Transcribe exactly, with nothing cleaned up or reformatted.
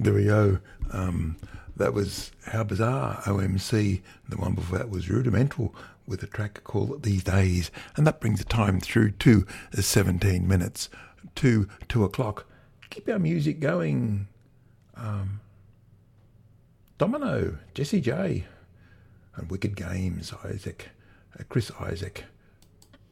There we go. Um, that was How Bizarre, O M C. The one before that was Rudimental with a track called These Days. And that brings the time through to seventeen minutes to two o'clock. Keep our music going. Um, Domino, Jessie J, and Wicked Games, Isaac, uh, Chris Isaac.